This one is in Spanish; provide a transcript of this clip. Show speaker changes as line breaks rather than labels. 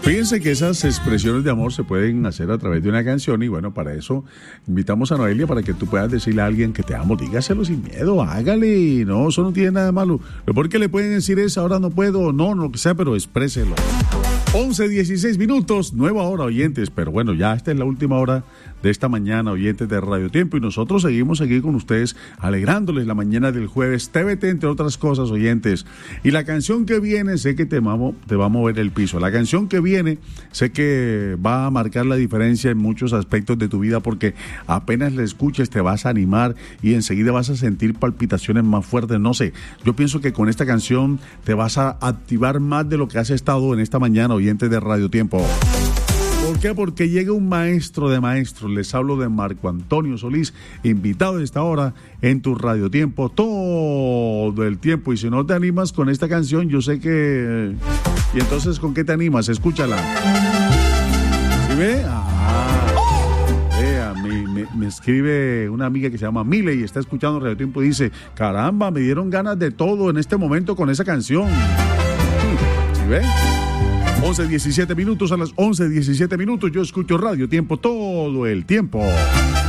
Fíjense que esas expresiones de amor se pueden hacer a través de una canción y bueno, para eso invitamos a Noelia para que tú puedas decirle a alguien que te amo, dígaselo sin miedo, hágale, no, eso no tiene nada de malo. Lo peor que le pueden decir es ahora no puedo, no, lo que sea, pero expréselo. 11:16 minutos, nueva hora, oyentes, pero bueno, ya esta es la última hora de esta mañana, oyentes de Radio Tiempo, y nosotros seguimos aquí con ustedes, alegrándoles la mañana del jueves, TVT, entre otras cosas, oyentes. Y la canción que viene, sé que te va a mover el piso. La canción que viene, sé que va a marcar la diferencia en muchos aspectos de tu vida, porque apenas la escuches te vas a animar y enseguida vas a sentir palpitaciones más fuertes. No sé, yo pienso que con esta canción te vas a activar más de lo que has estado en esta mañana, oyentes de Radio Tiempo. ¿Por qué? Porque llega un maestro de maestros. Les hablo de Marco Antonio Solís, invitado a esta hora en tu Radio Tiempo todo el tiempo. Y si no te animas con esta canción, yo sé que... ¿Y entonces con qué te animas? Escúchala. ¿Sí ve? Vea, me escribe una amiga que se llama Mile y está escuchando Radio Tiempo y dice, caramba, me dieron ganas de todo en este momento con esa canción. ¿Sí ve? 11:17 minutos, a las 11:17 minutos yo escucho Radio Tiempo todo el tiempo.